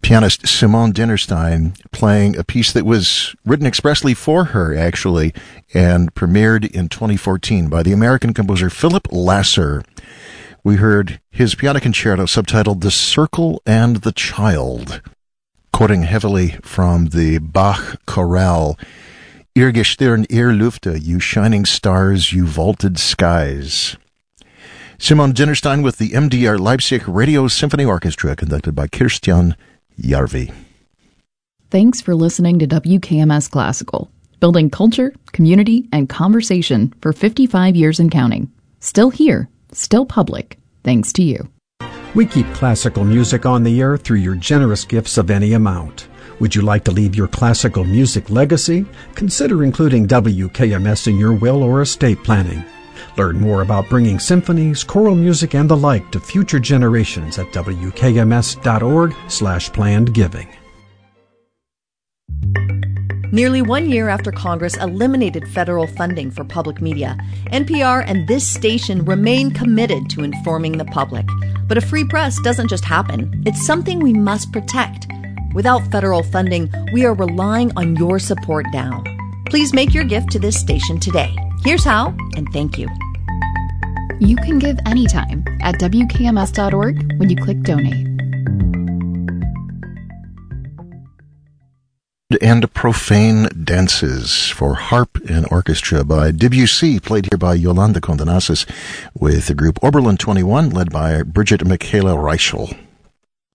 Pianist Simone Dinnerstein playing a piece that was written expressly for her, actually, and premiered in 2014 by the American composer Philip Lasser. We heard his piano concerto subtitled The Circle and the Child, quoting heavily from the Bach chorale, Ihr Gestirn, ihr Lüfte, you shining stars, you vaulted skies. Simone Dinnerstein with the MDR Leipzig Radio Symphony Orchestra, conducted by Kirstian Järvi. Thanks for listening to WKMS Classical, building culture, community, and conversation for 55 years and counting. Still here, still public, thanks to you. We keep classical music on the air through your generous gifts of any amount. Would you like to leave your classical music legacy? Consider including WKMS in your will or estate planning. Learn more about bringing symphonies, choral music, and the like to future generations at wkms.org/planned giving. Nearly 1 year after Congress eliminated federal funding for public media, NPR and this station remain committed to informing the public. But a free press doesn't just happen. It's something we must protect. Without federal funding, we are relying on your support now. Please make your gift to this station today. Here's how, and thank you. You can give anytime at WKMS.org when you click Donate. And Profane Dances for harp and orchestra by Debussy, played here by Yolanda Condenasis with the group Oberlin 21, led by Brigitte Michaela Reichel.